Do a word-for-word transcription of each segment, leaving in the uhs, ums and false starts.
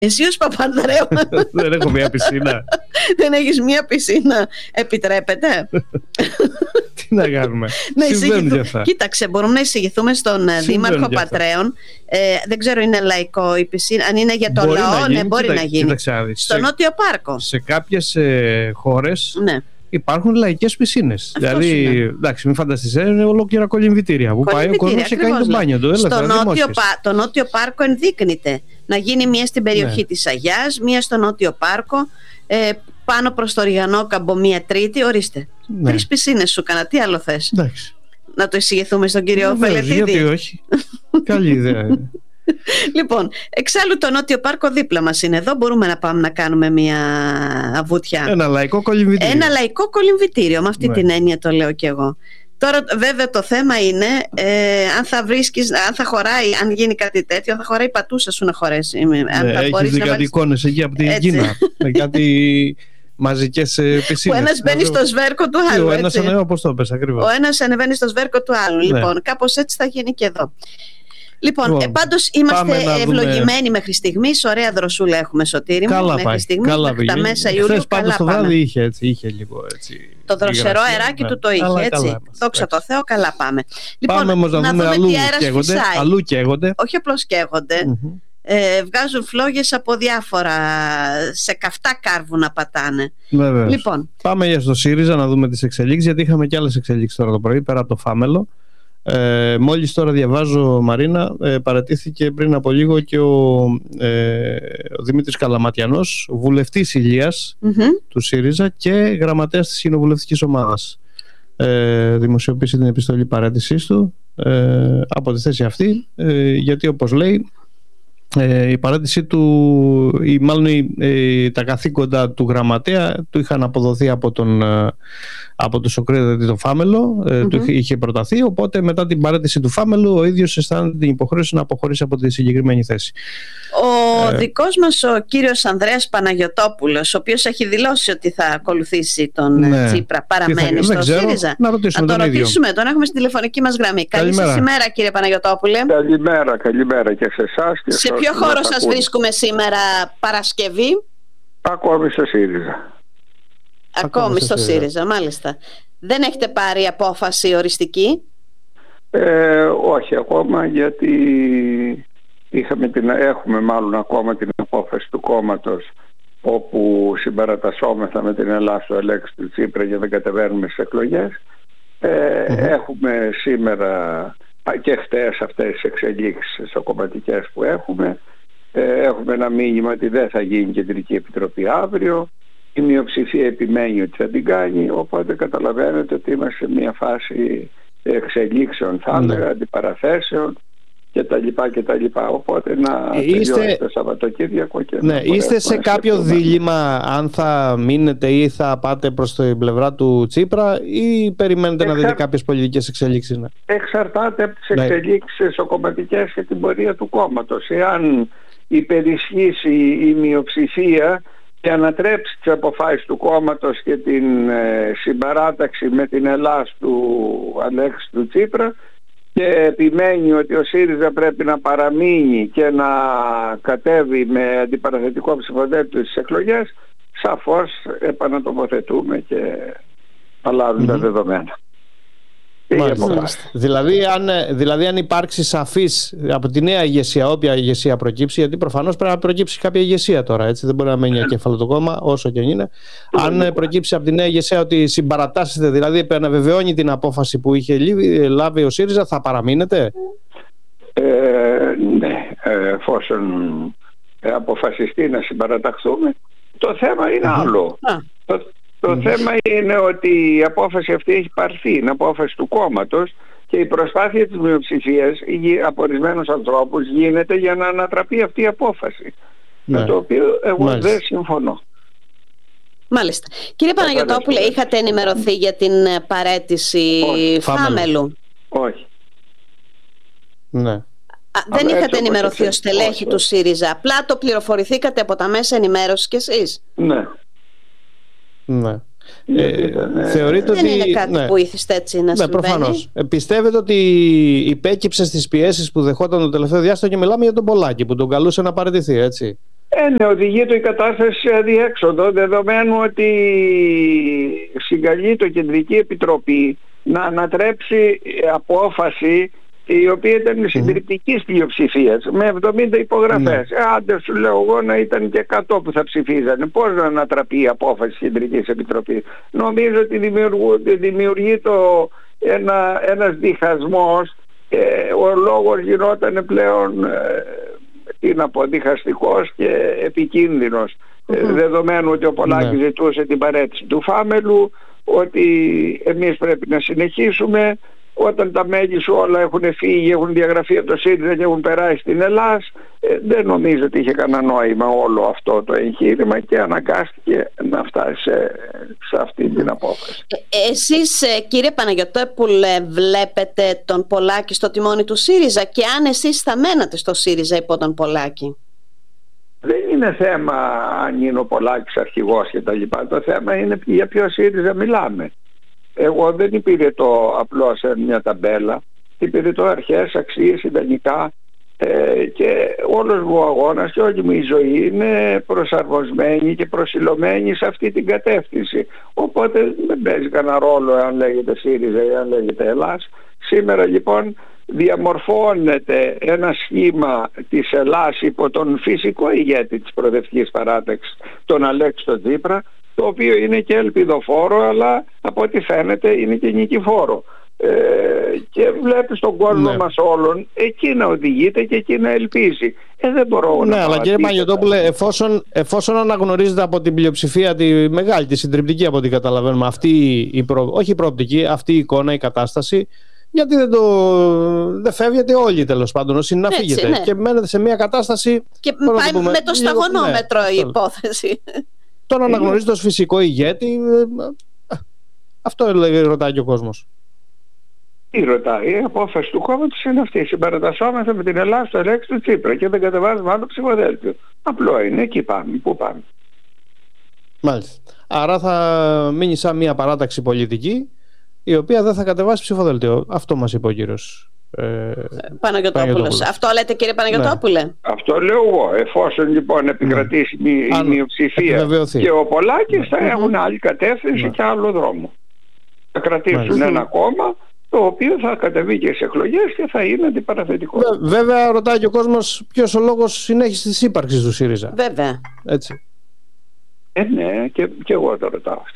Εσύ ως Παπανδρέου δεν έχω μια πισίνα. Δεν έχεις μια πισίνα, επιτρέπεται? Τι να κάνουμε? Να εισηγηθούμε. Κοίταξε, μπορούμε να εισηγηθούμε στον Συμβαίνουν Δήμαρχο Πατρέων. ε, Δεν ξέρω, είναι λαϊκό η πισίνα? Αν είναι για το μπορεί λαό, ναι, μπορεί κοίτα, να γίνει. Κοίταξε, στο σε, Νότιο Πάρκο. Σε κάποιες ε, χώρες, ναι, υπάρχουν λαϊκές πισίνες. Δηλαδή, εντάξει, μην φανταστείς, είναι ολόκληρα κολυμβητήρια που πάει ο κόσμος και κάνει το μπάνιο του. Στο νότιο, το Νότιο Πάρκο ενδείκνυται να γίνει μία στην περιοχή, ναι, της Αγιάς, μία στο Νότιο Πάρκο, ε, πάνω προς το Ριγανό Κάμπο μία τρίτη. Ορίστε, ναι, τρεις πισίνες σου κάνα, τι άλλο θες? Εντάξει. Να το εισηγηθούμε στον κύριο Φελετίδη? Γιατί όχι? Καλή ιδέα. Λοιπόν, εξάλλου το Νότιο Πάρκο δίπλα μας είναι εδώ. Μπορούμε να πάμε να κάνουμε μια βουτιά. Ένα λαϊκό κολυμβητήριο. Ένα λαϊκό κολυμβητήριο, με αυτή, ναι, την έννοια το λέω κι εγώ. Τώρα βέβαια το θέμα είναι ε, αν θα βρίσκεις, αν θα χωράει, αν γίνει κάτι τέτοιο, θα χωράει η πατούσα σου να χωρέσει. Ναι, έχεις δει κάτι εικόνες εκεί από την Κίνα με κάτι μαζικές πισίνες. Ο ένας μπαίνει στο σβέρκο του άλλου. Ο ένας ανεβαίνει, όπως το πες ακριβώς. Ο ένας ανεβαίνει στο σβέρκο του άλλου. Ναι. Λοιπόν, κάπως έτσι θα γίνει και εδώ. Λοιπόν, λοιπόν ε, πάντως είμαστε ευλογημένοι δούμε... μέχρι στιγμής. Ωραία δροσούλα έχουμε, Σωτήρη μου. Καλά μέχρι πάει. στιγμής, καλά μέχρι τα μέσα Ιουλίου. Χθες πάντως το βράδυ είχε, έτσι, είχε λίγο έτσι. Το δροσερό αεράκι, ναι, του το είχε, καλά, έτσι. Καλά, δόξα τω Θεώ, καλά πάμε. Λοιπόν, πάμε όμως να, να δούμε αλλού καίγονται, αλλού καίγονται. Όχι απλώς καίγονται. Mm-hmm. Ε, βγάζουν φλόγες από διάφορα, σε καυτά κάρβουνα πατάνε. Βεβαίως. Λοιπόν, πάμε για στο ΣΥΡΙΖΑ να δούμε τις εξελίξεις, γιατί είχαμε και άλλες εξελίξεις τώρα το πρωί πέρα από το Φάμελο. Ε, μόλις τώρα διαβάζω, Μαρίνα, ε, παρατήθηκε πριν από λίγο και ο, ε, ο Δημήτρης Καλαματιανός, βουλευτής Ηλίας, mm-hmm, του ΣΥΡΙΖΑ και γραμματέας της κοινοβουλευτικής ομάδας. Ε, δημοσιοποίησε την επιστολή παράτησής του ε, από τη θέση αυτή, ε, γιατί όπως λέει, Ε, η παράτηση του, ή μάλλον ε, τα καθήκοντα του γραμματέα του είχαν αποδοθεί από τον, από τον Σοκράτη τον Φάμελο, ε, mm-hmm, του είχε, είχε προταθεί, οπότε μετά την παράτηση του Φάμελου ο ίδιος αισθάνεται την υποχρέωση να αποχωρήσει από τη συγκεκριμένη θέση. Ο ε, δικός μας ο κύριος Ανδρέας Παναγιωτόπουλος, ο οποίος έχει δηλώσει ότι θα ακολουθήσει τον, ναι, Τσίπρα, παραμένει θα, στο ξέρω, ΣΥΡΙΖΑ. Να ρωτήσουμε, να τον, τον, ρωτήσουμε τον έχουμε στη τηλεφωνική μας γραμμή. Καλή σας ημέρα, κύριε Παναγιωτόπουλε. Καλημέρα, καλημέρα και σε εσάς. Και σε ποιο χώρο σας βρίσκουμε σήμερα, Παρασκευή? Ακόμη στο ΣΥΡΙΖΑ. Ακόμη στο ΣΥΡΙΖΑ, ΣΥΡΙΖΑ, μάλιστα. Δεν έχετε πάρει απόφαση οριστική? Ε, όχι ακόμα, γιατί είχαμε την, έχουμε μάλλον ακόμα την απόφαση του κόμματος, όπου συμπαρατασσόμεθα με την Ελλάδα στο Αλέξη του Τσίπρα για να κατεβαίνουμε στις εκλογές. Ε, mm-hmm. Έχουμε σήμερα και χτες αυτές τις εξελίξεις κομματικές που έχουμε. Ε, έχουμε ένα μήνυμα ότι δεν θα γίνει κεντρική επιτροπή αύριο. Η μειοψηφία επιμένει ότι θα την κάνει, οπότε καταλαβαίνετε ότι είμαστε σε μια φάση εξελίξεων, θα έλεγα, mm-hmm, αντιπαραθέσεων και τα λοιπά και τα λοιπά. Οπότε να είστε... τελειώσει το Σαββατοκύριακο και ναι, είστε σε κάποιο δίλημμα αν θα μείνετε ή θα πάτε προς την πλευρά του Τσίπρα ή περιμένετε Εξα... να δείτε κάποιες πολιτικές εξελίξεις? Ναι. Εξαρτάται από τις εξελίξεις ναι. κομματικές και την πορεία του κόμματος. Εάν υπερισχύσει η μειοψηφία και ανατρέψει τις αποφάσεις του κόμματος και την ε, συμπαράταξη με την Ελλάς του Αλέξη του Τσίπρα και επιμένει ότι ο ΣΥΡΙΖΑ πρέπει να παραμείνει και να κατέβει με αντιπαραθετικό ψηφοδέλτιο στις εκλογές, σαφώς επανατοποθετούμε και αλλάζουν mm-hmm. τα δεδομένα. Δηλαδή αν, δηλαδή αν υπάρξει σαφής από τη νέα ηγεσία, όποια ηγεσία προκύψει, γιατί προφανώς πρέπει να προκύψει κάποια ηγεσία τώρα, έτσι, δεν μπορεί να μένει ακέφαλο το κόμμα όσο και αν είναι. Αν προκύψει από τη νέα ηγεσία ότι συμπαρατάσσεται, δηλαδή επαναβεβαιώνει την απόφαση που είχε λάβει ο ΣΥΡΙΖΑ, θα παραμείνετε? Ε, ναι, εφόσον αποφασιστεί να συμπαραταχθούμε. Το θέμα είναι άλλο. Το, το mm. θέμα είναι ότι η απόφαση αυτή έχει πάρθει, είναι απόφαση του κόμματος και η προσπάθεια της μειοψηφίας από ορισμένους ανθρώπους γίνεται για να ανατραπεί αυτή η απόφαση. Ναι. Με το οποίο εγώ Μάλιστα. δεν συμφωνώ. Μάλιστα. Κύριε Παναγιωτόπουλε, είχατε ενημερωθεί για την παραίτηση Φάμελου? Όχι. Ναι. Α, δεν Αλλά είχατε ενημερωθεί ως στελέχη του ΣΥΡΙΖΑ, απλά το πληροφορηθήκατε από τα μέσα ενημέρωσης κι εσείς? Ναι. Ναι. Ε, ε, θεωρείτε δεν ότι είναι κάτι ναι. που ήθιστε έτσι να ναι, συμβαίνει? Προφανώς. Ε, πιστεύετε ότι υπέκυψε στις πιέσεις που δεχόταν το τελευταίο διάστημα, και μιλάμε για τον Πολάκη που τον καλούσε να παραιτηθεί, έτσι? Ε, ναι, οδηγείται η κατάσταση σε αδιέξοδο, δεδομένου ότι συγκαλεί το Κεντρική Επιτροπή να ανατρέψει απόφαση η οποία ήταν συντριπτικής πλειοψηφίας με εβδομήντα υπογραφές. Mm. Ε, άντε σου λέω εγώ να ήταν και εκατό που θα ψηφίζανε. Πώς να ανατραπεί η απόφαση της Κεντρικής Επιτροπής? Νομίζω ότι δημιουργεί το ένα, ένας διχασμός. Ε, ο λόγος γινόταν πλέον ε, τι να πω, διχαστικός και επικίνδυνος. Mm-hmm. ε, δεδομένου ότι ο Πολάκης mm-hmm. ζητούσε την παρέτηση του Φάμελου, ότι εμείς πρέπει να συνεχίσουμε. Όταν τα μέλη σου όλα έχουν φύγει, έχουν διαγραφεί από το ΣΥΡΙΖΑ και έχουν περάσει στην Ελλάς, ε, δεν νομίζω ότι είχε κανένα νόημα όλο αυτό το εγχείρημα και αναγκάστηκε να φτάσει σε, σε αυτή την απόφαση. Ε, εσείς κύριε Παναγιωτόπουλε βλέπετε τον Πολάκη στο τιμόνι του ΣΥΡΙΖΑ, και αν εσείς θα μένατε στο ΣΥΡΙΖΑ υπό τον Πολάκη? Δεν είναι θέμα αν είναι ο Πολάκης αρχηγός και τα λοιπά. Το θέμα είναι για ποιο ΣΥΡΙΖΑ μιλάμε. Εγώ δεν υπηρετώ απλώς σε μια ταμπέλα, υπηρετώ αρχές, αξίες, ιδανικά, ε, και όλος μου ο αγώνας και όλη μου η ζωή είναι προσαρμοσμένη και προσιλωμένη σε αυτή την κατεύθυνση. Οπότε δεν παίζει κανένα ρόλο αν λέγεται ΣΥΡΙΖΑ ή αν λέγεται Ελλάς. Σήμερα λοιπόν διαμορφώνεται ένα σχήμα της Ελλάς υπό τον φυσικό ηγέτη της προοδευτικής παράταξης, τον Αλέξη τον Τσίπρα, το οποίο είναι και ελπιδοφόρο, αλλά από ό,τι φαίνεται είναι και νικηφόρο. Ε, και βλέπεις τον κόσμο ναι. μας όλων εκεί να οδηγείται και εκεί να ελπίζει. Ε, δεν μπορώ ναι, να αλλά κύριε Παναγιωτόπουλε, εφόσον, εφόσον αναγνωρίζεται από την πλειοψηφία τη μεγάλη, τη συντριπτική από ό,τι καταλαβαίνουμε, αυτή η προ... όχι η προοπτική, αυτή η εικόνα, η κατάσταση, γιατί δεν το δεν φεύγετε όλοι τέλος πάντων όσοι να φύγετε ναι. και μένετε σε μια κατάσταση και πάει το με το σταγονόμετρο ναι, η υπόθεση. Τον αναγνωρίζετε ως φυσικό ηγέτη. Αυτό ρωτάει και ο κόσμος. Τι ρωτάει? Η απόφαση του κόμματος είναι αυτή. Συμπαρατασσόμεθα με την Ελλάδα στο Αλέξη του Τσίπρα και δεν κατεβάζουμε άλλο ψηφοδέλτιο. Απλό είναι. Εκεί πάμε. Πού πάμε? Μάλιστα. Άρα θα μείνει σαν μια παράταξη πολιτική η οποία δεν θα κατεβάσει ψηφοδέλτιο. Αυτό μας είπε ο κύριος Ε, Παναγιωτόπουλος. Αυτό λέτε κύριε Παναγιωτόπουλε? Ναι. Αυτό λέω εγώ. Εφόσον λοιπόν επικρατήσει ναι. η Αν μειοψηφία και ο Πολάκης θα mm-hmm. έχουν άλλη κατεύθυνση ναι. και άλλο δρόμο. Θα κρατήσουν Μάλιστα. ένα κόμμα το οποίο θα κατεβεί και σε εκλογές και θα είναι αντιπαραθετικό. Βέ, βέβαια ρωτάει και ο κόσμος ποιος ο λόγος συνέχισης της ύπαρξης του ΣΥΡΙΖΑ. Βέβαια. Έτσι. Ε, ναι, και, και εγώ το ρωτάω αυτό.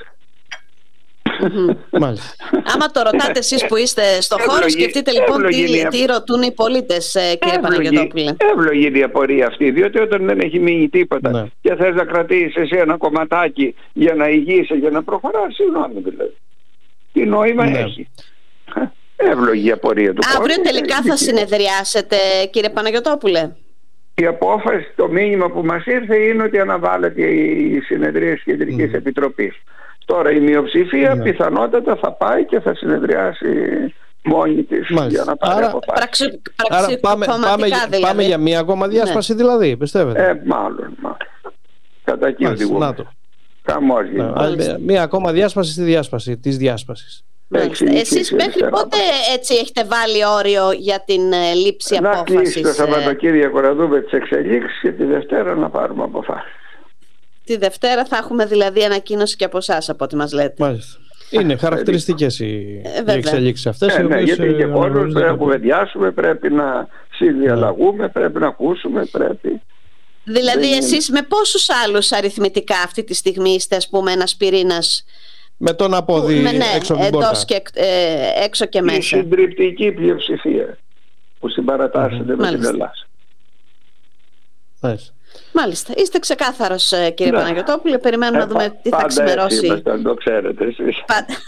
Άμα το ρωτάτε εσείς που είστε στο χώρο, Ευλογή, σκεφτείτε λοιπόν τι, τι ρωτούν οι πολίτες, κύριε Παναγιωτόπουλε. Εύλογη διαφορία αυτή, διότι όταν δεν έχει μείνει τίποτα ναι. και θες να κρατήσεις εσύ ένα κομματάκι για να ηγείσαι, για να προχωράς, συγγνώμη δηλαδή. Τι νόημα ναι. έχει? Εύλογη απορία του κόσμου. Αύριο τελικά θα συνεδριάσετε, κύριε Παναγιωτόπουλε? Η απόφαση, το μήνυμα που μας ήρθε είναι ότι αναβάλλεται η συνεδρία της Κεντρικής mm. Επιτροπής. Τώρα η μειοψηφία ναι. πιθανότατα θα πάει και θα συνεδριάσει μόνη της για να πάρει άρα, αποφάσεις. Πραξι, άρα πάμε, πάμε, δηλαδή. πάμε για μία ακόμα διάσπαση ναι. δηλαδή, πιστεύετε? Ε, μάλλον, μάλλον. Κατά εκεί οδηγούμε. Χαμός ναι, μία ακόμα διάσπαση στη διάσπαση της διάσπασης. Εσείς μέχρι πότε έτσι έχετε βάλει όριο για την uh, λήψη να απόφασης? Να κλείσει το Σαββατοκύριακο να δούμε τις εξελίξεις και τη Δευτέρα να πάρουμε αποφάσεις. Τη Δευτέρα θα έχουμε δηλαδή ανακοίνωση και από εσάς από ό,τι μας λέτε. Μάλιστα. Είναι χαρακτηριστικές οι, ε, οι εξελίξεις αυτές. Ε, ναι, γιατί και μόνος πρέπει να κουβεντιάσουμε, πρέπει να συνδιαλλαγούμε, πρέπει να ακούσουμε, πρέπει... Δηλαδή δεν εσείς είναι... με πόσους άλλους αριθμητικά αυτή τη στιγμή είστε, ας πούμε, ένας πυρήνας με τον απόδι ναι, έξω από την πόρτα? Και, ε, έξω και μέσα. Η συντριπτική πλειοψηφία που συμπαρατάσσεται mm-hmm. με Μάλιστα. την Ελλάδα. Μάλιστα. Μάλιστα. Είστε ξεκάθαρος, κύριε ναι. Παναγιωτόπουλε. Περιμένουμε ε, να δούμε πα, τι θα ξημερώσει. Είμαστε, το ξέρετε εσείς.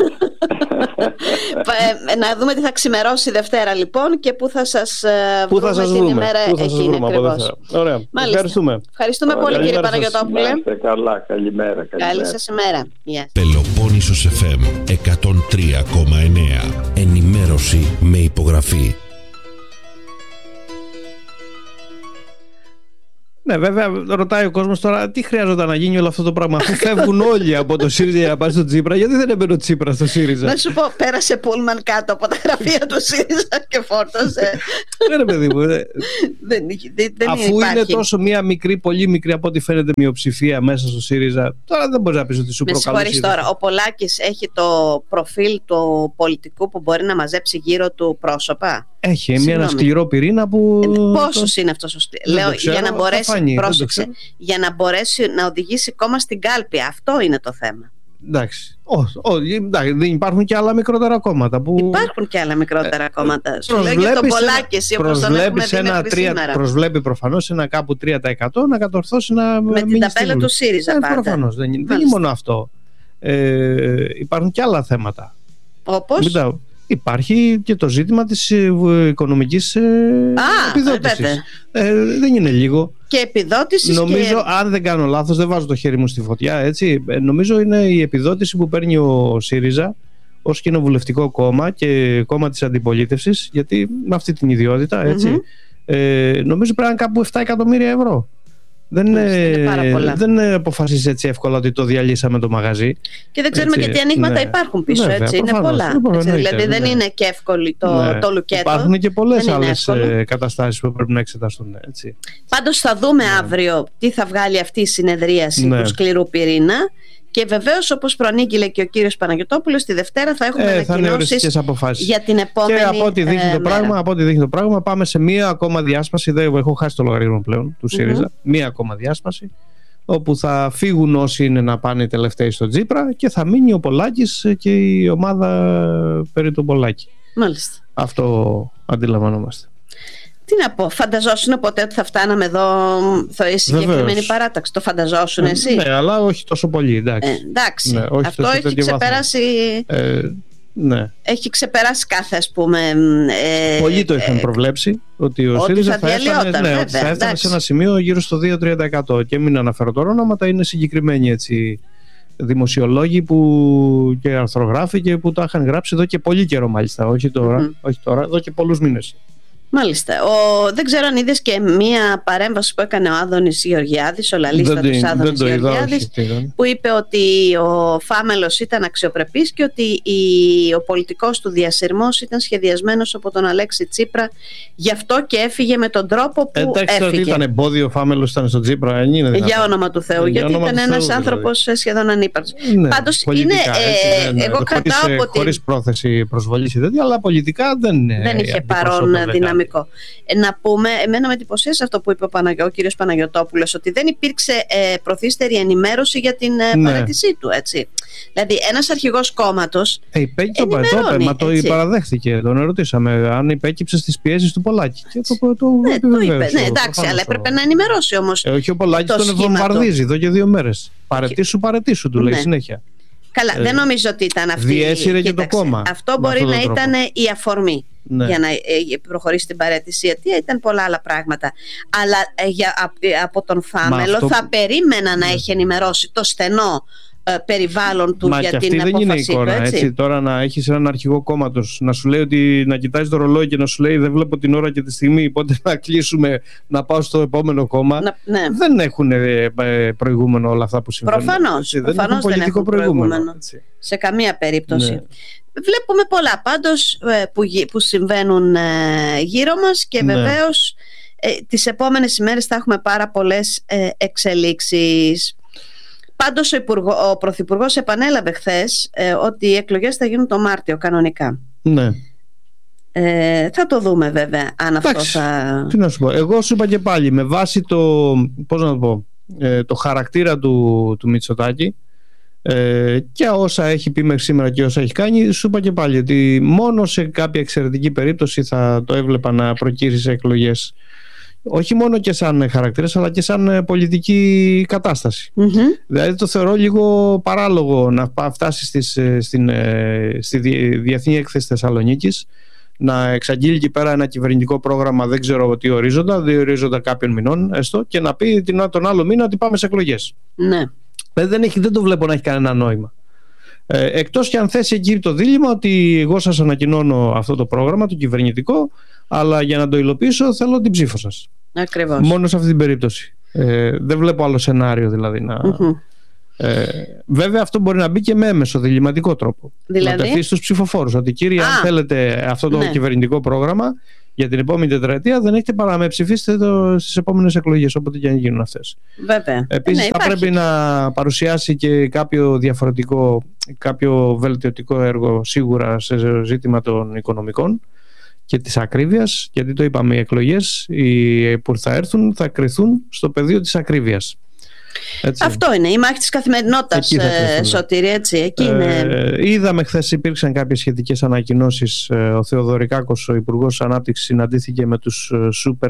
Να δούμε τι θα ξημερώσει η Δευτέρα λοιπόν και πού θα σας πού βρούμε θα σας την βρούμε. ημέρα εκείνη ακριβώς. Ωραία. Ευχαριστούμε. Ευχαριστούμε Ωραία. πολύ κύριε Παναγιωτόπουλε. Είστε καλά. Καλημέρα. καλημέρα. Καλή σας ημέρα. Yes. Πελοπόννησος εφ εμ εκατόν τρία κόμμα εννέα. Ενημέρωση με υπογραφή. Ναι, βέβαια, ρωτάει ο κόσμος τώρα τι χρειάζονταν να γίνει όλο αυτό το πράγμα. Αφού φεύγουν όλοι από το ΣΥΡΙΖΑ για να πάνε στο Τσίπρα, γιατί δεν έμπαινε ο Τσίπρα στο ΣΥΡΙΖΑ? Να σου πω, πέρασε πούλμαν κάτω από τα γραφεία του ΣΥΡΙΖΑ και φόρτωσε. Ναι, παιδί μου. Δεν, δεν, δεν αφού υπάρχει. Είναι τόσο μία μικρή, πολύ μικρή από ό,τι φαίνεται μειοψηφία μέσα στο ΣΥΡΙΖΑ, τώρα δεν μπορεί να πει ότι σου προκαλεί. Με συγχωρείς τώρα. Ο Πολάκης έχει το προφίλ του πολιτικού που μπορεί να μαζέψει γύρω του πρόσωπα. Έχει Συγγνώμη. Ένα σκληρό πυρήνα που. Ε, πόσος το... είναι αυτός ο σκληρός? Λέω ξέρω, για να μπορέσει. Φανεί, πρόσεξε, για να μπορέσει να οδηγήσει κόμμα στην κάλπη. Αυτό είναι το θέμα. Εντάξει. Όχι, όχι, εντάξει, δεν υπάρχουν και άλλα μικρότερα κόμματα. Που... Υπάρχουν και άλλα μικρότερα ε, κόμματα. Σου λέω για τον Πολάκη, όπως τον έχουμε δει μέχρι σήμερα. Προσβλέπει προφανώς ένα κάπου τρία τοις εκατό να κατορθώσει να. Με την ταμπέλα του ΣΥΡΙΖΑ. Ε, προφανώς. Δεν, δεν είναι μόνο αυτό. Ε, υπάρχουν και άλλα θέματα. Όπως? Υπάρχει και το ζήτημα της οικονομικής Α, επιδότησης. Ε, δεν είναι λίγο. Και επιδότησης. Νομίζω, και... αν δεν κάνω λάθος, δεν βάζω το χέρι μου στη φωτιά, έτσι. Ε, νομίζω είναι η επιδότηση που παίρνει ο ΣΥΡΙΖΑ ως κοινοβουλευτικό κόμμα και κόμμα της αντιπολίτευσης, γιατί με αυτή την ιδιότητα, έτσι. Mm-hmm. Ε, νομίζω πρέπει να είναι κάπου επτά εκατομμύρια ευρώ. Δεν, ε, δεν αποφασίζει έτσι εύκολα ότι το διαλύσαμε το μαγαζί. Και δεν ξέρουμε έτσι, και τι ανοίγματα ναι. υπάρχουν πίσω. Βέβαια, έτσι, είναι πολλά. Λοιπόν, έτσι, δηλαδή ναι. δεν είναι και εύκολο το, ναι. το λουκέτο. Υπάρχουν και πολλές άλλες καταστάσεις που πρέπει να εξεταστούν. Έτσι. Πάντως θα δούμε ναι. αύριο τι θα βγάλει αυτή η συνεδρίαση ναι. του σκληρού πυρήνα. Και βεβαίως, όπως προανήγγειλε και ο κύριος Παναγιωτόπουλος, τη Δευτέρα θα έχουμε ε, ανακοινώσεις για την επόμενη. Και από ό,τι δείχνει, ε, το πράγμα, από ό,τι δείχνει το πράγμα, πάμε σε μία ακόμα διάσπαση. Δεν έχω χάσει το λογαριασμό πλέον του ΣΥΡΙΖΑ. Mm-hmm. Μία ακόμα διάσπαση, όπου θα φύγουν όσοι είναι να πάνε οι τελευταίοι στο Τσίπρα και θα μείνει ο Πολάκης και η ομάδα περί του Πολάκη. Μάλιστα. Αυτό αντιλαμβανόμαστε. Τι να πω, φανταζόσουν ποτέ ότι θα φτάναμε εδώ η συγκεκριμένη παράταξη? Το φανταζόσουν εσύ? Ναι, αλλά όχι τόσο πολύ, εντάξει. Ε, εντάξει, ναι, αυτό έχει ξεπεράσει ε, ναι. έχει ξεπεράσει κάθε, ας πούμε ε, Πολλοί το είχαν ε, προβλέψει ότι ο ΣΥΡΙΖΑ θα, θα έφτανε, ναι, βέβαια, θα έφτανε σε ένα σημείο γύρω στο δύο με τρία τοις εκατό. Και μην αναφέρω τώρα ονόματα, είναι συγκεκριμένοι έτσι δημοσιολόγοι που, και αρθρογράφοι και που τα είχαν γράψει εδώ και πολύ καιρό, μάλιστα, όχι τώρα, mm-hmm. όχι τώρα εδώ και πολλούς μήνες. Μάλιστα. Ο, δεν ξέρω αν είδες και μία παρέμβαση που έκανε ο Άδωνης Γεωργιάδης, ο λαλίστατος Άδωνης Γεωργιάδης, που είπε ότι ο Φάμελος ήταν αξιοπρεπής και ότι η, ο πολιτικός του διασυρμός ήταν σχεδιασμένος από τον Αλέξη Τσίπρα, γι' αυτό και έφυγε με τον τρόπο που εντάξει, έφυγε. Εντάξει, ότι ήταν εμπόδιο ο Φάμελος ήταν στον Τσίπρα, είναι για όνομα του Θεού, για γιατί ήταν ένας άνθρωπος δηλαδή. σχεδόν ανύπαρκτος. Ναι, πάντως είναι, ε, ναι, ναι, εγώ κρατάω από την... χωρίς πρόθεση προσβολής ή τέτοια, αλλά πολιτικά δεν, δεν είχε παρόν δυναμικό. Να πούμε, εμένα με εντυπωσίασε αυτό που είπε ο, Παναγιο, ο κύριος Παναγιωτόπουλος, ότι δεν υπήρξε ε, προθύστερη ενημέρωση για την ε, ναι. παραίτησή του, έτσι. Δηλαδή ένας αρχηγός κόμματος ε, ενημερώνει, μα το παραδέχθηκε, τον ερωτήσαμε αν υπέκυψε στις πιέσεις του Πολάκη και το, το, ναι, το είπε, ναι, εντάξει, αλλά έπρεπε να ενημερώσει όμως. Ε, όχι, ο Πολάκης τον βομβαρδίζει εδώ και δύο μέρες. Παρετήσου, παρετήσου του λέει ναι. συνέχεια. Καλά, ε, δεν νομίζω ότι ήταν αυτή. Διέσυρε και το κόμμα. Αυτό μπορεί να ήταν η αφορμή ναι. για να προχωρήσει την παραίτηση. Γιατί ήταν πολλά άλλα πράγματα. Αλλά για, από τον Φάμελο αυτό... θα περίμενα να ναι. έχει ενημερώσει το στενό ε, περιβάλλον του. Μα για και την αυτή απόφαση δεν είναι η εικόνα, του. Έτσι. Έτσι, τώρα να έχεις έναν αρχηγό κόμματος να σου λέει ότι να κοιτάζει το ρολόι και να σου λέει δεν βλέπω την ώρα και τη στιγμή, πότε να κλείσουμε να πάω στο επόμενο κόμμα. Να, ναι. Δεν έχουν ε, προηγούμενο όλα αυτά που συμβαίνουν. Προφανώς, δεν προφανώς έχουν πολιτικό δεν έχουν προηγούμενο. προηγούμενο. Σε καμία περίπτωση. Ναι. Βλέπουμε πολλά πάντως που, που συμβαίνουν γύρω μας και ναι. βεβαίως ε, τις επόμενες ημέρες θα έχουμε πάρα πολλές ε, εξελίξεις. Πάντως ο, Υπουργό, ο Πρωθυπουργός επανέλαβε χθες ε, ότι οι εκλογές θα γίνουν το Μάρτιο κανονικά. Ναι. Ε, θα το δούμε βέβαια αν εντάξει, αυτό θα... Τι να σου πω. Εγώ σου είπα και πάλι με βάση το, πώς να το πω, ε, το χαρακτήρα του, του Μητσοτάκη ε, και όσα έχει πει μέχρι σήμερα και όσα έχει κάνει, σου είπα και πάλι ότι μόνο σε κάποια εξαιρετική περίπτωση θα το έβλεπα να προκύρισει σε εκλογές. Όχι μόνο και σαν χαρακτήρας αλλά και σαν πολιτική κατάσταση. Mm-hmm. Δηλαδή το θεωρώ λίγο παράλογο να φτάσει στις, στην, στη Διεθνή Έκθεση Θεσσαλονίκης, να εξαγγείλει εκεί πέρα ένα κυβερνητικό πρόγραμμα, δεν ξέρω τι ορίζοντα, δύο ορίζοντα κάποιων μηνών έστω, και να πει τον άλλο μήνα ότι πάμε σε εκλογές. Ναι. Δεν, έχει, δεν το βλέπω να έχει κανένα νόημα. Ε, εκτός και αν θέσει εκεί το δίλημμα ότι εγώ σας ανακοινώνω αυτό το πρόγραμμα, το κυβερνητικό, αλλά για να το υλοποιήσω θέλω την ψήφο σας. Ακριβώς. Μόνο σε αυτή την περίπτωση. Ε, δεν βλέπω άλλο σενάριο δηλαδή να... Mm-hmm. Ε, βέβαια αυτό μπορεί να μπει και με έμεσο διλημματικό τρόπο. Δηλαδή? Να τεθεί στους ψηφοφόρους ότι κύριε, αν θέλετε αυτό το ναι. κυβερνητικό πρόγραμμα για την επόμενη τετραετία, δεν έχετε παρά να με ψηφίσετε το, στις επόμενες εκλογές, όποτε και αν γίνουν αυτές. Βέβαια. Επίσης ναι, θα υπάρχει. Πρέπει να παρουσιάσει και κάποιο διαφορετικό, κάποιο βελτιωτικό έργο σίγουρα σε ζήτημα των οικονομικών και της ακρίβειας, γιατί το είπαμε, οι εκλογές οι που θα έρθουν θα κριθούν στο πεδίο της ακρίβειας. Έτσι. Αυτό είναι η μάχη της καθημερινότητας, ε, Σωτήρη, έτσι. Εκεί είναι... ε, είδαμε χθες υπήρξαν κάποιες σχετικές ανακοινώσεις. Ο Θεοδωρικάκος, ο Υπουργός Ανάπτυξης, συναντήθηκε με τους σούπερ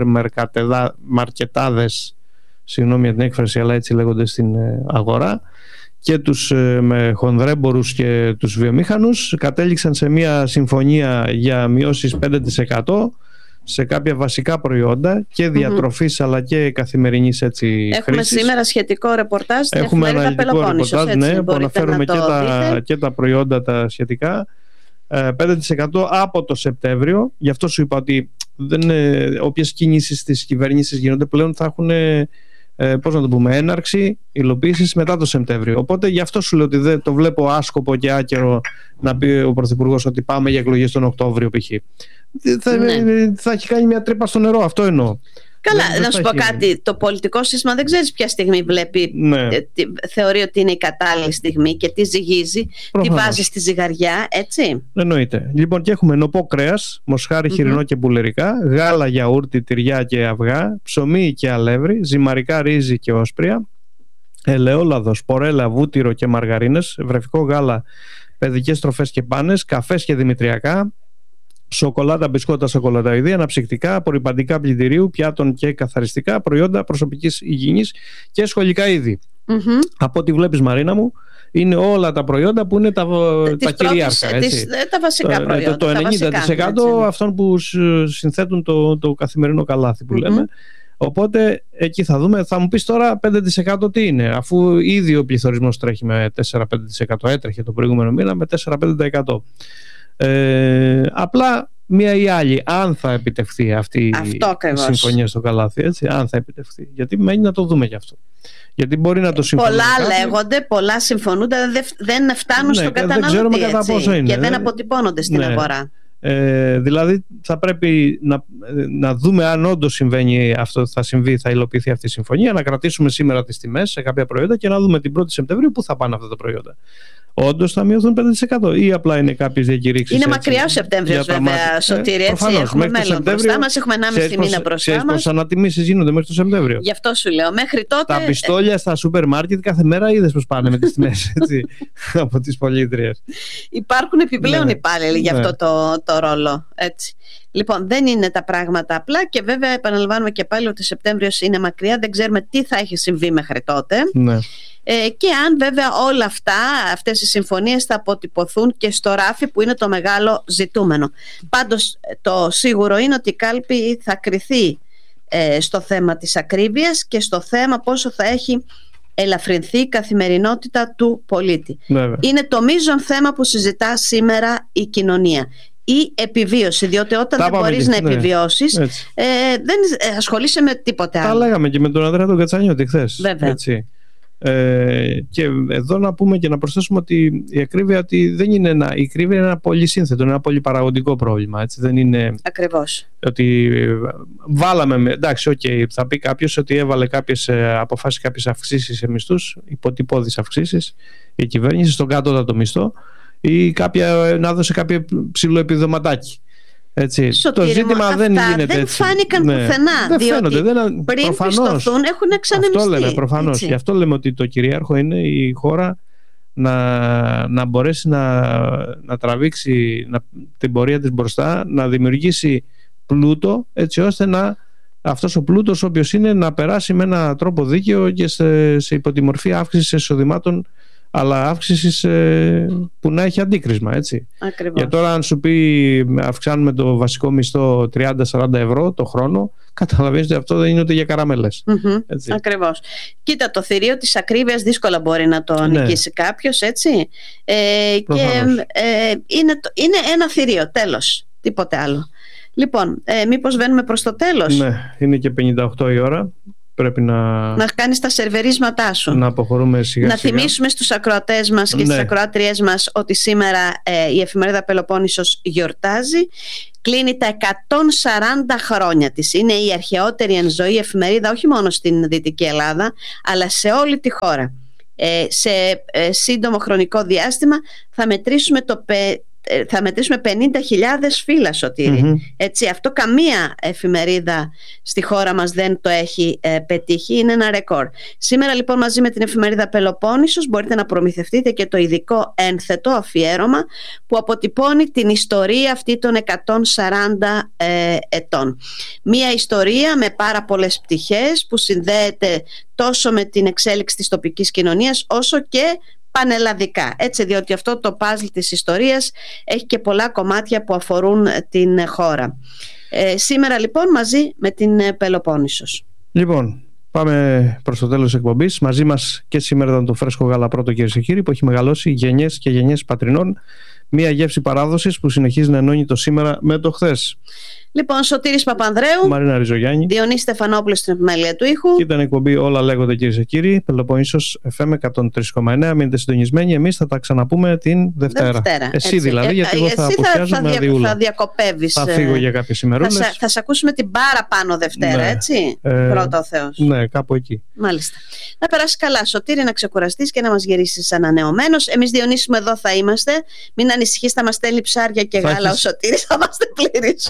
μαρκετάδες, συγγνώμη για την έκφραση, αλλά έτσι λέγονται στην αγορά, και τους με χονδρέμπορους και τους βιομήχανους. Κατέληξαν σε μια συμφωνία για μειώσεις πέντε τοις εκατό σε κάποια βασικά προϊόντα και διατροφής mm-hmm. αλλά και καθημερινής έτσι Έχουμε χρήσης. Σήμερα σχετικό ρεπορτάζ στην εφημερίδα Πελοπόννησος, ρεπορτάζ, ναι, που αναφέρουμε και τα, και τα προϊόντα τα σχετικά, πέντε τοις εκατό από το Σεπτέμβριο. Γι' αυτό σου είπα ότι δεν, όποιες κινήσεις της κυβέρνησης γίνονται πλέον θα έχουν, πώς να το πούμε, έναρξη υλοποίησης μετά το Σεπτέμβριο. Οπότε γι' αυτό σου λέω ότι δεν το βλέπω άσκοπο και άκερο να πει ο Πρωθυπουργός ότι πάμε για εκλογές τον Οκτώβριο π.χ. Θα, ναι. θα έχει κάνει μια τρύπα στο νερό, αυτό εννοώ. Καλά, δεν, να σου πω έχει... κάτι. Το πολιτικό σύστημα δεν ξέρεις ποια στιγμή βλέπει, ναι. τι, θεωρεί ότι είναι η κατάλληλη στιγμή και τι ζυγίζει, προφανώς. Τι βάζει στη ζυγαριά, έτσι. Εννοείται. Λοιπόν, και έχουμε νοπό κρέας, μοσχάρι, mm-hmm. χοιρινό και πουλερικά, γάλα, γιαούρτι, τυριά και αυγά, ψωμί και αλεύρι, ζυμαρικά, ρύζι και όσπρια, ελαιόλαδο, σπορέλα, βούτυρο και μαργαρίνες, βρεφικό γάλα, παιδικές τροφές και πάνες, καφές και δημητριακά, σοκολάτα, μπισκότα, σοκολαταειδή, αναψυκτικά, απορρυπαντικά πλυντηρίου, πιάτων και καθαριστικά, προϊόντα προσωπικής υγιεινής και σχολικά είδη. Mm-hmm. Από ό,τι βλέπεις, Μαρίνα μου, είναι όλα τα προϊόντα που είναι τα, τα κυρίαρχα. Έτσι. Τις, τα βασικά προϊόντα. Το, το ενενήντα τοις εκατό βασικά, αυτών που συνθέτουν το, το καθημερινό καλάθι που mm-hmm. λέμε. Οπότε εκεί θα δούμε. Θα μου πεις τώρα πέντε τοις εκατό τι είναι, αφού ήδη ο πληθωρισμός τρέχει με τέσσερα με πέντε τοις εκατό, έτρεχε το προηγούμενο μήνα με τέσσερα με πέντε τοις εκατό. Ε, απλά μία ή άλλη, αν θα επιτευχθεί αυτή αυτό η συμφωνία στο καλάθι, έτσι, αν θα επιτευχθεί. Γιατί μένει να το δούμε γι' αυτό. Γιατί μπορεί να το συμφωνούν. Πολλά κάποιοι. Λέγονται, πολλά συμφωνούνται, δεν φτάνουν ναι, στον καταναλωτή. Δεν ξέρουμε κατά πόσο είναι. Και δεν αποτυπώνονται στην ναι. αγορά. Ε, δηλαδή θα πρέπει να, να δούμε αν όντως συμβαίνει αυτό, θα συμβεί, θα υλοποιηθεί αυτή η συμφωνία, να κρατήσουμε σήμερα τις τιμές σε κάποια προϊόντα και να δούμε την πρώτη Σεπτεμβρίου πού θα πάνε αυτά τα προϊόντα. Όντως θα μειωθούν πέντε τοις εκατό ή απλά είναι κάποιες διακηρύξεις? Είναι έτσι, μακριά ο Σεπτέμβριος βέβαια, Σωτήρη, έτσι, προφανώς, έχουμε μέλλον μπροστά μας, έχουμε ενάμιση μήνα μπροστά μας. Ξέρεις πως ανατιμήσεις γίνονται μέχρι το Σεπτέμβριο? Γι' αυτό σου λέω, μέχρι τότε... Τα πιστόλια στα σούπερ μάρκετ κάθε μέρα είδες πως πάνε με τις τιμές, έτσι, από τις πολίτριες. Υπάρχουν επιπλέον ναι, υπάλληλοι για ναι. αυτό το, το ρόλο, έτσι. Λοιπόν, δεν είναι τα πράγματα απλά και βέβαια επαναλαμβάνουμε και πάλι ότι ο Σεπτέμβριος είναι μακριά, δεν ξέρουμε τι θα έχει συμβεί μέχρι τότε. Ναι. Ε, και αν βέβαια όλα αυτά, αυτές οι συμφωνίες θα αποτυπωθούν και στο ράφι που είναι το μεγάλο ζητούμενο. Πάντως το σίγουρο είναι ότι η κάλπη θα κριθεί ε, στο θέμα της ακρίβειας και στο θέμα πόσο θα έχει ελαφρυνθεί η καθημερινότητα του πολίτη. Βέβαια. Είναι το μείζον θέμα που συζητά σήμερα η κοινωνία. Η επιβίωση, διότι όταν τα δεν μπορείς να ναι. επιβιώσεις ε, δεν ασχολείσαι με τίποτε άλλο. Τα λέγαμε και με τον Ανδρέα τον Κατσανιώτη χθες. Βέβαια. Έτσι. Ε, και εδώ να πούμε και να προσθέσουμε ότι η ακρίβεια, ότι δεν είναι ένα, η ακρίβεια είναι ένα πολύ σύνθετο, είναι ένα πολύ παραγωγικό πρόβλημα, έτσι, δεν είναι ακριβώς ότι βάλαμε, εντάξει, okay, θα πει κάποιος ότι έβαλε κάποιες αποφάσεις, κάποιες αυξήσεις σε μισθούς, υποτυπώδεις αυξήσεις η κυβέρνηση στον κάτωτατο μισθό ή κάποια, να δώσει κάποιο ψηλό επιδοματάκι. Έτσι. Το ζήτημα αυτά δεν γίνεται δεν έτσι. φάνηκαν ναι. πουθενά. Δεν διότι φαίνονται. Δεν... πριν προφανώς, πιστωθούν έχουν εξανεμιστεί. Αυτό λέμε προφανώς. Γι' αυτό λέμε ότι το κυρίαρχο είναι η χώρα να, να μπορέσει να, να τραβήξει να, την πορεία της μπροστά, να δημιουργήσει πλούτο, έτσι ώστε να, αυτός ο πλούτος όποιος είναι να περάσει με έναν τρόπο δίκαιο και σε, σε υπό τη μορφή αύξησης εισοδημάτων, αλλά αύξηση ε, που να έχει αντίκρισμα, έτσι. Ακριβώς. Για τώρα αν σου πει αυξάνουμε το βασικό μισθό τριάντα με σαράντα ευρώ το χρόνο, καταλαβαίνεις ότι αυτό δεν είναι ούτε για καραμέλες. Mm-hmm. Ακριβώς. Κοίτα, το θηρίο της ακρίβειας δύσκολα μπορεί να το ναι. νικήσει κάποιος, έτσι. Ε, και ε, είναι, το, είναι ένα θηρίο, τέλος. Τίποτε άλλο. Λοιπόν, ε, μήπως βαίνουμε προς το τέλος? Ναι, είναι και πενήντα οκτώ η ώρα. πρέπει να... Να κάνεις τα σερβερίσματά σου. Να αποχωρούμε σιγά Να σιγά. θυμίσουμε στους ακροατές μας και ναι. στις ακροάτριές μας ότι σήμερα ε, η εφημερίδα Πελοπόννησος γιορτάζει. Κλείνει τα εκατόν σαράντα χρόνια της. Είναι η αρχαιότερη εν ζωή εφημερίδα όχι μόνο στην Δυτική Ελλάδα, αλλά σε όλη τη χώρα. Ε, σε ε, σύντομο χρονικό διάστημα θα μετρήσουμε το πε, θα μετρήσουμε πενήντα χιλιάδες φύλλα, Σωτήρη. Mm-hmm. Έτσι, αυτό καμία εφημερίδα στη χώρα μας δεν το έχει ε, πετύχει. Είναι ένα ρεκόρ. Σήμερα λοιπόν μαζί με την εφημερίδα Πελοπόννησος μπορείτε να προμηθευτείτε και το ειδικό ένθετο αφιέρωμα που αποτυπώνει την ιστορία αυτή των εκατόν σαράντα ε, ετών. Μία ιστορία με πάρα πολλές πτυχές που συνδέεται τόσο με την εξέλιξη της τοπικής κοινωνίας όσο και πανελλαδικά, έτσι, διότι αυτό το παζλ της ιστορίας έχει και πολλά κομμάτια που αφορούν την χώρα. Ε, σήμερα λοιπόν μαζί με την Πελοπόννησος. Λοιπόν, πάμε προς το τέλος της εκπομπής. Μαζί μας και σήμερα ήταν το φρέσκο γάλα πρώτο, κυρίες και κύριοι, που έχει μεγαλώσει γενιές και γενιές πατρινών. Μία γεύση παράδοσης που συνεχίζει να ενώνει το σήμερα με το χθες. Λοιπόν, Σωτήρης Παπανδρέου, Μαρίνα Ριζογιάννη, Διονύση Στεφανόπουλος στην επιμέλεια του ήχου. Και ήταν η εκπομπή Όλα λέγονται, κυρίες και κύριοι. Πελοπόννησος εφ εμ εκατόν τρία κόμμα εννέα. Μείνετε συντονισμένοι. Εμείς θα τα ξαναπούμε την Δευτέρα. Δευτέρα Εσύ έτσι. δηλαδή, γιατί ε, εγώ θα απουσιάζω με διούλα. Θα διακοπεύεις. Θα φύγω για κάποιες ημερούλες. Θα, θα σε ακούσουμε την παραπάνω Δευτέρα, ναι. έτσι. Ε, Πρώτα ο Θεός. Ναι, κάπου εκεί. Μάλιστα. Να περάσεις καλά, Σωτήρη, να ξεκουραστείς και να μας γυρίσεις ανανεωμένος. Εμείς, Διονύση μου, εδώ θα είμαστε. Μην ανησυχείς, θα μας στέλνει ψάρια και θα γάλα έχεις... ο Σωτήρης, θα είμαστε πλήρεις.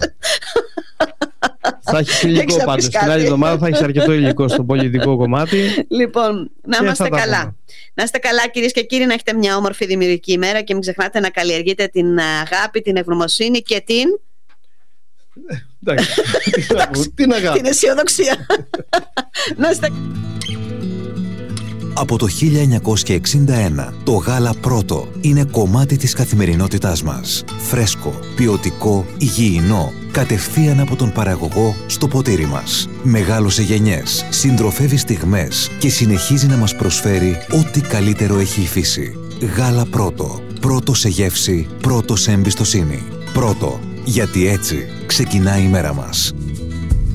Θα έχει υλικό πάντως. Την άλλη εβδομάδα θα έχει αρκετό υλικό στο πολιτικό κομμάτι. Λοιπόν, να είμαστε καλά. Πούμε. Να είστε καλά, κυρίες και κύριοι, να έχετε μια όμορφη δημιουργική ημέρα και μην ξεχνάτε να καλλιεργείτε την αγάπη, την ευγνωμοσύνη και την. Εντάξει. Την αγάπη. Την αισιοδοξία. Να είστε. Από το χίλια εννιακόσια εξήντα ένα, το γάλα πρώτο είναι κομμάτι της καθημερινότητάς μας. Φρέσκο, ποιοτικό, υγιεινό, κατευθείαν από τον παραγωγό στο ποτήρι μας. Μεγάλωσε γενιές, συντροφεύει στιγμές και συνεχίζει να μας προσφέρει ό,τι καλύτερο έχει η φύση. Γάλα πρώτο. Πρώτο σε γεύση, πρώτο σε εμπιστοσύνη. Πρώτο, γιατί έτσι ξεκινάει η μέρα μας.